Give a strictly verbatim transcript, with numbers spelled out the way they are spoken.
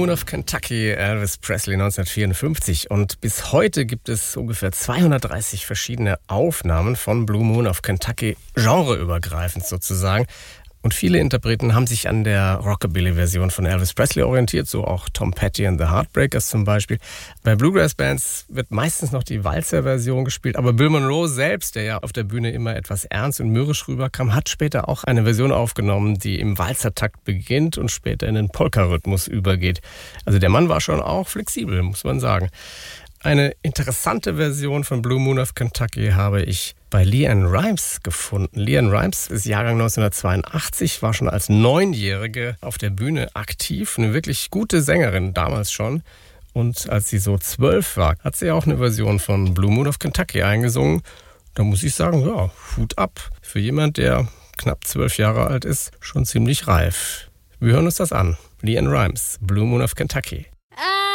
Moon of Kentucky, Elvis Presley neunzehnhundertvierundfünfzig. Und bis heute gibt es ungefähr zweihundertdreißig verschiedene Aufnahmen von Blue Moon of Kentucky, genreübergreifend sozusagen. Und viele Interpreten haben sich an der Rockabilly-Version von Elvis Presley orientiert, so auch Tom Petty and the Heartbreakers zum Beispiel. Bei Bluegrass-Bands wird meistens noch die Walzer-Version gespielt, aber Bill Monroe selbst, der ja auf der Bühne immer etwas ernst und mürrisch rüberkam, hat später auch eine Version aufgenommen, die im Walzertakt beginnt und später in den Polka-Rhythmus übergeht. Also der Mann war schon auch flexibel, muss man sagen. Eine interessante Version von Blue Moon of Kentucky habe ich bei LeAnn Rimes gefunden. LeAnn Rimes ist Jahrgang neunzehnhundertzweiundachtzig, war schon als Neunjährige auf der Bühne aktiv, eine wirklich gute Sängerin damals schon. Und als sie so zwölf war, hat sie auch eine Version von Blue Moon of Kentucky eingesungen. Da muss ich sagen, ja, Hut ab. Für jemand, der knapp zwölf Jahre alt ist, schon ziemlich reif. Wir hören uns das an. LeAnn Rimes, Blue Moon of Kentucky.